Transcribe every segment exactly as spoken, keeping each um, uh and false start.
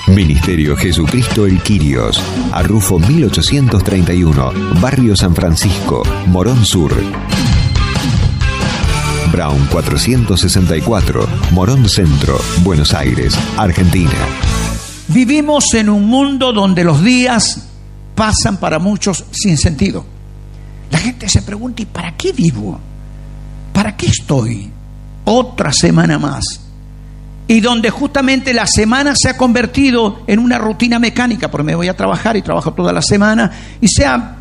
Ministerio Jesucristo el Quirios, Arrufo mil ochocientos treinta y uno, Barrio San Francisco, Morón Sur. Brown cuatrocientos sesenta y cuatro, Morón Centro, Buenos Aires, Argentina. Vivimos en un mundo donde los días pasan para muchos sin sentido. La gente se pregunta, ¿y para qué vivo? ¿Para qué estoy? Otra semana más. Y donde justamente la semana se ha convertido en una rutina mecánica, porque me voy a trabajar y trabajo toda la semana, y sea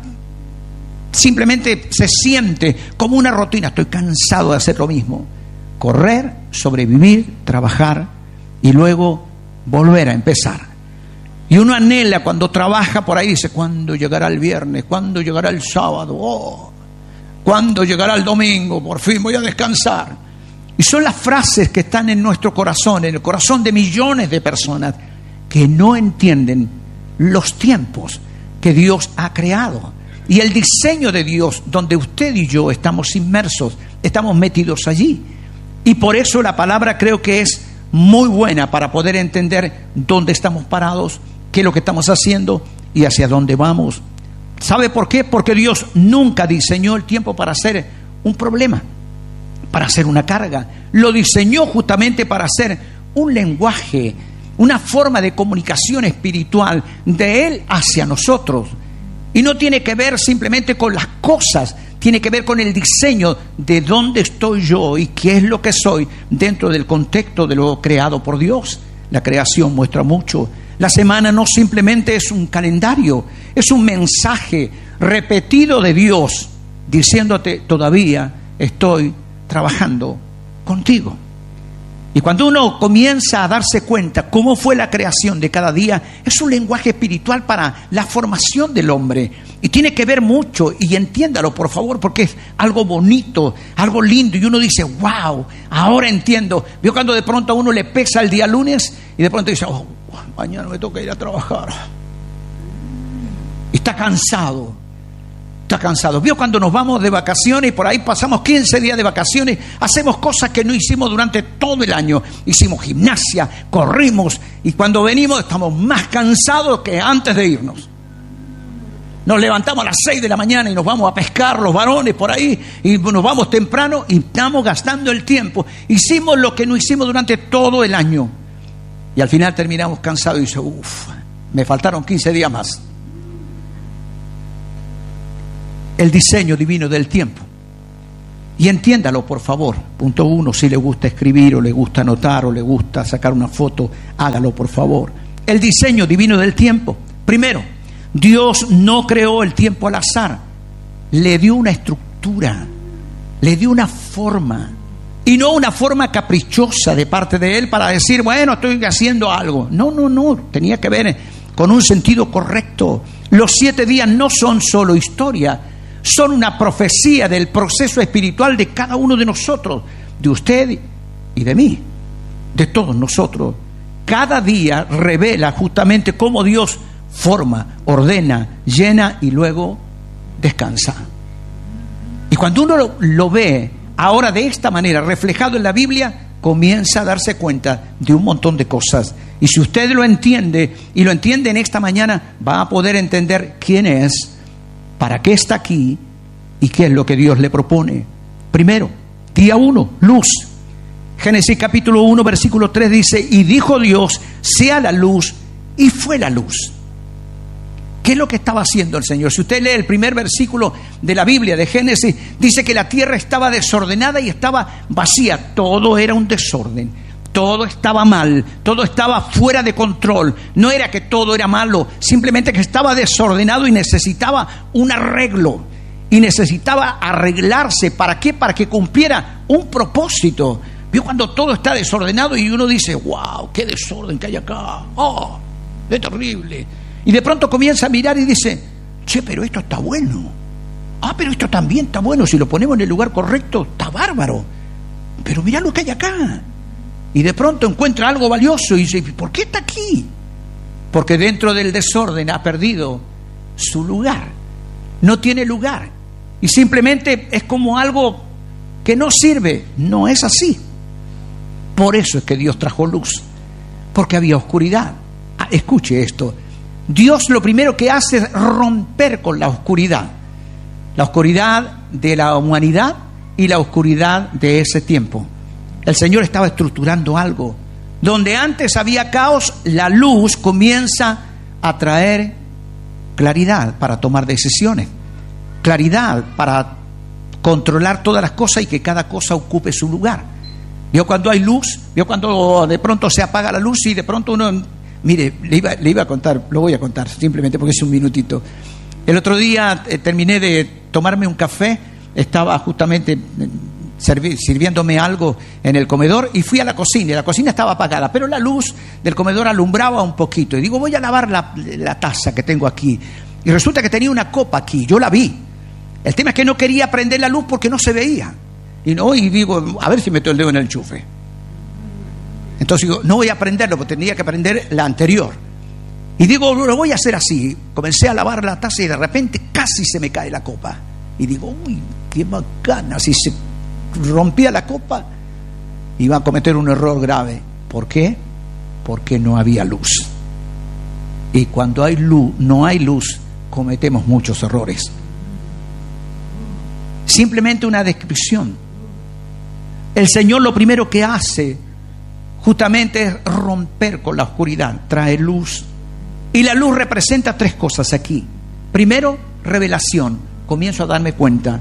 simplemente se siente como una rutina. Estoy cansado de hacer lo mismo. Correr, sobrevivir, trabajar y luego volver a empezar. Y uno anhela cuando trabaja por ahí, dice, ¿cuándo llegará el viernes? ¿Cuándo llegará el sábado? Oh, ¿cuándo llegará el domingo? Por fin voy a descansar. Y son las frases que están en nuestro corazón, en el corazón de millones de personas que no entienden los tiempos que Dios ha creado y el diseño de Dios, donde usted y yo estamos inmersos, estamos metidos allí. Y por eso la palabra creo que es muy buena para poder entender dónde estamos parados, qué es lo que estamos haciendo y hacia dónde vamos. ¿Sabe por qué? Porque Dios nunca diseñó el tiempo para ser un problema, para ser una carga. Lo diseñó justamente para ser un lenguaje, una forma de comunicación espiritual de Él hacia nosotros. Y no tiene que ver simplemente con las cosas, tiene que ver con el diseño de dónde estoy yo y qué es lo que soy dentro del contexto de lo creado por Dios. La creación muestra mucho. La semana no simplemente es un calendario, es un mensaje repetido de Dios diciéndote, todavía estoy trabajando contigo. Y cuando uno comienza a darse cuenta cómo fue la creación de cada día, es un lenguaje espiritual para la formación del hombre. Y tiene que ver mucho, y entiéndalo por favor, porque es algo bonito, algo lindo. Y uno dice, wow, ahora entiendo. Vio cuando de pronto a uno le pesa el día lunes y de pronto dice, oh, mañana me toca ir a trabajar. Y está cansado. Está cansado. ¿Vio cuando nos vamos de vacaciones y por ahí pasamos quince días de vacaciones? Hacemos cosas que no hicimos durante todo el año. Hicimos gimnasia, corrimos y cuando venimos estamos más cansados que antes de irnos. Nos levantamos a las seis de la mañana y nos vamos a pescar los varones por ahí y nos vamos temprano y estamos gastando el tiempo. Hicimos lo que no hicimos durante todo el año y al final terminamos cansados y dice, uff, me faltaron quince días más. El diseño divino del tiempo. Y entiéndalo, por favor. Punto uno, si le gusta escribir o le gusta anotar o le gusta sacar una foto, hágalo, por favor. El diseño divino del tiempo. Primero, Dios no creó el tiempo al azar. Le dio una estructura, le dio una forma. Y no una forma caprichosa de parte de Él para decir, bueno, estoy haciendo algo. No, no, no. Tenía que ver con un sentido correcto. Los siete días no son solo historia, son una profecía del proceso espiritual de cada uno de nosotros, de usted y de mí, de todos nosotros. Cada día revela justamente cómo Dios forma, ordena, llena y luego descansa. Y cuando uno lo, lo ve ahora de esta manera, reflejado en la Biblia, comienza a darse cuenta de un montón de cosas. Y si usted lo entiende, y lo entiende en esta mañana, va a poder entender quién es, para qué está aquí y qué es lo que Dios le propone. Primero, día uno, luz. Génesis capítulo uno, versículo tres dice, y dijo Dios, sea la luz, y fue la luz. ¿Qué es lo que estaba haciendo el Señor? Si usted lee el primer versículo de la Biblia, de Génesis, dice que la tierra estaba desordenada y estaba vacía. Todo era un desorden. Todo estaba mal, todo estaba fuera de control. No era que todo era malo, simplemente que estaba desordenado y necesitaba un arreglo. Y necesitaba arreglarse. ¿Para qué? Para que cumpliera un propósito. ¿Vio cuando todo está desordenado y uno dice, wow, qué desorden que hay acá? Oh, es terrible. Y de pronto comienza a mirar y dice, che, pero esto está bueno. Ah, pero esto también está bueno. Si lo ponemos en el lugar correcto, está bárbaro. Pero mirá lo que hay acá. Y de pronto encuentra algo valioso y dice, ¿por qué está aquí? Porque dentro del desorden ha perdido su lugar. No tiene lugar. Y simplemente es como algo que no sirve. No es así. Por eso es que Dios trajo luz. Porque había oscuridad. Ah, escuche esto. Dios lo primero que hace es romper con la oscuridad. La oscuridad de la humanidad y la oscuridad de ese tiempo. El Señor estaba estructurando algo. Donde antes había caos, la luz comienza a traer claridad para tomar decisiones. Claridad para controlar todas las cosas y que cada cosa ocupe su lugar. Vio cuando hay luz, vio cuando de pronto se apaga la luz y de pronto uno... Mire, le iba, le iba a contar, lo voy a contar simplemente porque es un minutito. El otro día eh, terminé de tomarme un café, estaba justamente servi- sirviéndome algo en el comedor y fui a la cocina, y la cocina estaba apagada, pero la luz del comedor alumbraba un poquito. Y digo, voy a lavar la, la taza que tengo aquí. Y resulta que tenía una copa aquí, yo la vi. El tema es que no quería prender la luz porque no se veía. Y no, y digo, a ver si meto el dedo en el enchufe. Entonces digo, no voy a prenderlo porque tendría que prender la anterior. Y digo, lo voy a hacer así. Comencé a lavar la taza y de repente casi se me cae la copa. Y digo, uy, qué bacana. Si se rompía la copa, iba a cometer un error grave. ¿Por qué? Porque no había luz. Y cuando hay luz, no hay luz, cometemos muchos errores. Simplemente una descripción. El Señor lo primero que hace justamente es romper con la oscuridad, trae luz. Y la luz representa tres cosas aquí. Primero, revelación. Comienzo a darme cuenta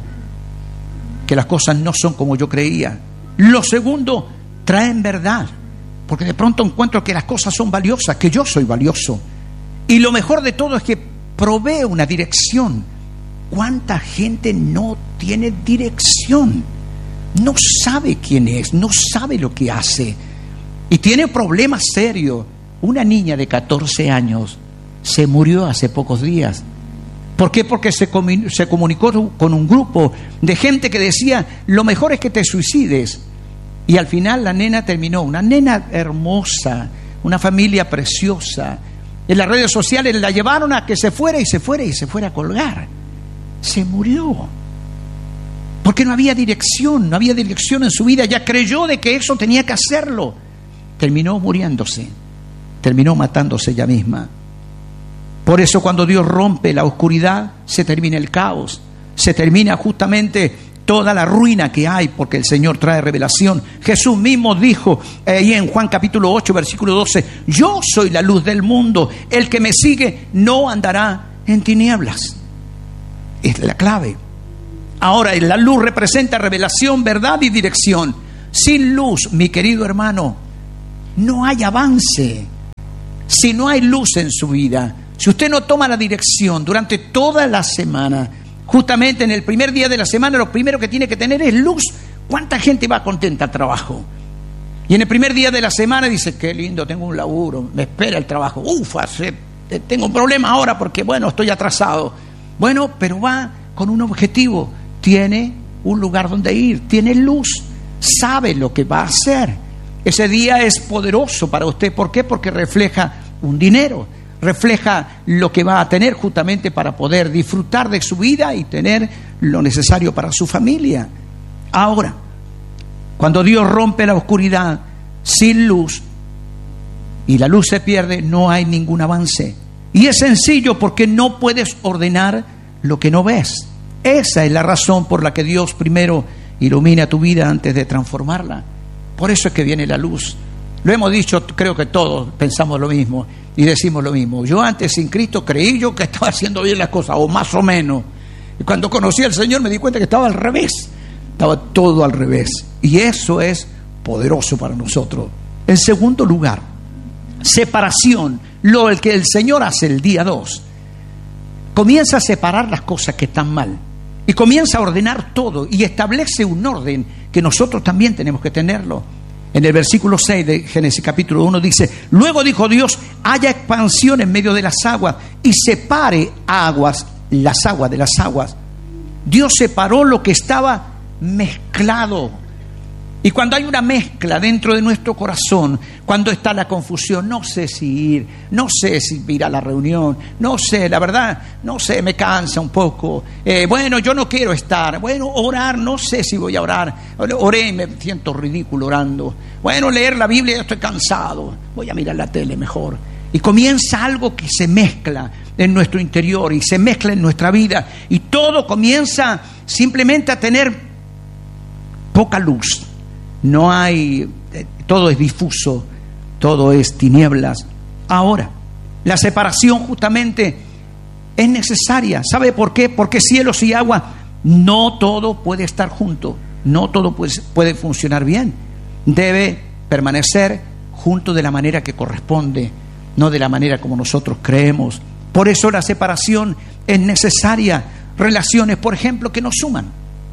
que las cosas no son como yo creía. Lo segundo, traen verdad, porque de pronto encuentro que las cosas son valiosas, que yo soy valioso. Y lo mejor de todo es que provee una dirección. ¿Cuánta gente no tiene dirección? No sabe quién es, no sabe lo que hace. Y tiene problemas serios. Una niña de catorce años se murió hace pocos días. ¿Por qué? Porque se, comun- se comunicó con un grupo de gente que decía, lo mejor es que te suicides. Y al final la nena terminó, una nena hermosa, una familia preciosa. En las redes sociales la llevaron a que se fuera y se fuera y se fuera a colgar. Se murió. Porque no había dirección, no había dirección en su vida. Ya creyó de que eso tenía que hacerlo. Terminó muriéndose, terminó matándose ella misma. Por eso cuando Dios rompe la oscuridad, se termina el caos, se termina justamente toda la ruina que hay, porque el Señor trae revelación. Jesús mismo dijo ahí en Juan capítulo ocho, versículo doce, yo soy la luz del mundo, el que me sigue no andará en tinieblas. Es la clave. Ahora, la luz representa revelación, verdad y dirección. Sin luz, mi querido hermano, no hay avance. Si no hay luz en su vida, si usted no toma la dirección durante toda la semana, justamente en el primer día de la semana, lo primero que tiene que tener es luz. ¿Cuánta gente va contenta al trabajo? Y en el primer día de la semana dice, qué lindo, tengo un laburo, me espera el trabajo. Ufa, tengo un problema ahora porque, bueno, estoy atrasado. Bueno, pero va con un objetivo, tiene un lugar donde ir, tiene luz, sabe lo que va a hacer. Ese día es poderoso para usted. ¿Por qué? Porque refleja un dinero, refleja lo que va a tener justamente para poder disfrutar de su vida y tener lo necesario para su familia. Ahora, cuando Dios rompe la oscuridad sin luz y la luz se pierde, no hay ningún avance. Y es sencillo porque no puedes ordenar lo que no ves. Esa es la razón por la que Dios primero ilumina tu vida antes de transformarla. Por eso es que viene la luz. Lo hemos dicho, creo que todos pensamos lo mismo y decimos lo mismo. Yo antes sin Cristo creí yo que estaba haciendo bien las cosas, o más o menos. Y cuando conocí al Señor me di cuenta que estaba al revés. Estaba todo al revés. Y eso es poderoso para nosotros. En segundo lugar, separación. Lo que el Señor hace el día dos. Comienza a separar las cosas que están mal. Y comienza a ordenar todo y establece un orden que nosotros también tenemos que tenerlo. En el versículo seis de Génesis capítulo uno dice, luego dijo Dios, haya expansión en medio de las aguas y separe aguas, las aguas de las aguas. Dios separó lo que estaba mezclado. Y cuando hay una mezcla dentro de nuestro corazón, cuando está la confusión, no sé si ir, no sé si ir a la reunión, no sé, la verdad, no sé, me cansa un poco. Eh, bueno, yo no quiero estar. Bueno, orar, no sé si voy a orar. Oré y me siento ridículo orando. Bueno, leer la Biblia, ya estoy cansado. Voy a mirar la tele mejor. Y comienza algo que se mezcla en nuestro interior y se mezcla en nuestra vida. Y todo comienza simplemente a tener poca luz. No hay, todo es difuso, todo es tinieblas. Ahora, la separación justamente es necesaria. ¿Sabe por qué? Porque cielos y agua, no todo puede estar junto. No todo puede, puede funcionar bien. Debe permanecer junto de la manera que corresponde, no de la manera como nosotros creemos. Por eso la separación es necesaria. Relaciones, por ejemplo, que nos suman.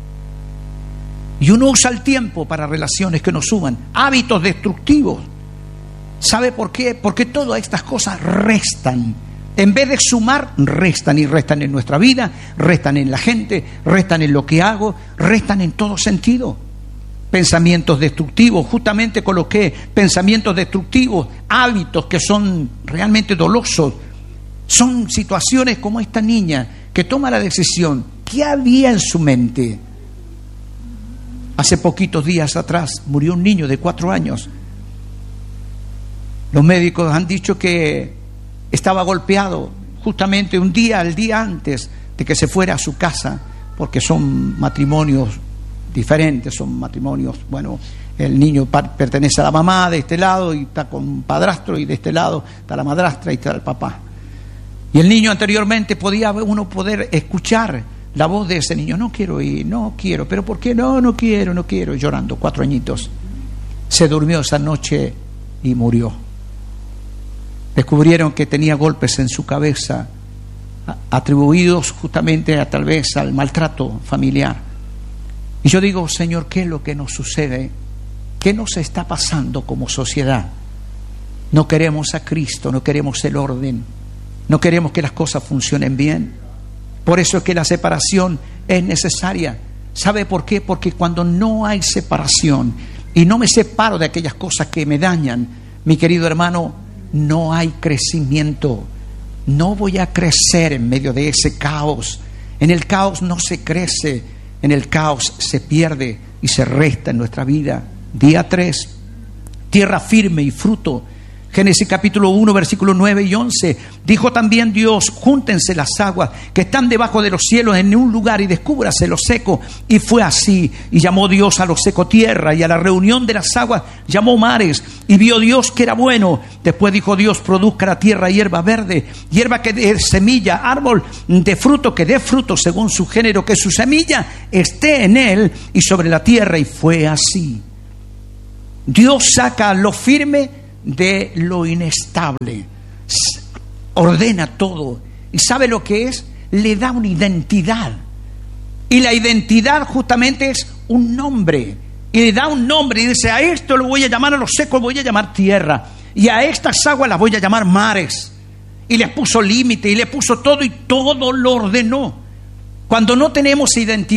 Y uno usa el tiempo para relaciones que nos suman. Hábitos destructivos. ¿Sabe por qué? Porque todas estas cosas restan. En vez de sumar, restan y restan en nuestra vida, restan en la gente, restan en lo que hago, restan en todo sentido. Pensamientos destructivos, justamente coloqué pensamientos destructivos, hábitos que son realmente dolosos. Son situaciones como esta niña que toma la decisión. ¿Qué había en su mente? Hace poquitos días atrás murió un niño de cuatro años. Los médicos han dicho que estaba golpeado justamente un día, el día antes de que se fuera a su casa, porque son matrimonios diferentes, son matrimonios, bueno, el niño pertenece a la mamá de este lado y está con un padrastro, y de este lado está la madrastra y está el papá. Y el niño anteriormente podía uno poder escuchar la voz de ese niño: no quiero ir, no quiero, pero ¿por qué no? No quiero, no quiero, llorando, cuatro añitos. Se durmió esa noche y murió. Descubrieron que tenía golpes en su cabeza atribuidos justamente a tal vez al maltrato familiar. Y yo digo: Señor, ¿qué es lo que nos sucede? ¿Qué nos está pasando como sociedad? No queremos a Cristo, no queremos el orden, no queremos que las cosas funcionen bien. Por eso es que la separación es necesaria. ¿Sabe por qué? Porque cuando no hay separación y no me separo de aquellas cosas que me dañan, mi querido hermano, no hay crecimiento. No voy a crecer en medio de ese caos. En el caos no se crece, en el caos se pierde y se resta en nuestra vida. Día tres, tierra firme y fruto. Génesis capítulo uno, versículos nueve y once. Dijo también Dios: júntense las aguas que están debajo de los cielos en un lugar y descúbrase lo seco. Y fue así. Y llamó Dios a lo seco tierra, y a la reunión de las aguas llamó mares. Y vio Dios que era bueno. Después dijo Dios: produzca la tierra hierba verde, hierba que dé semilla, árbol de fruto que dé fruto según su género, que su semilla esté en él y sobre la tierra. Y fue así. Dios saca lo firme de lo inestable, ordena todo. ¿Y sabe lo que es? Le da una identidad. Y la identidad justamente es un nombre. Y le da un nombre y dice: a esto lo voy a llamar, a lo seco lo voy a llamar tierra, y a estas aguas las voy a llamar mares. Y les puso límite y le puso todo, y todo lo ordenó. Cuando no tenemos identidad,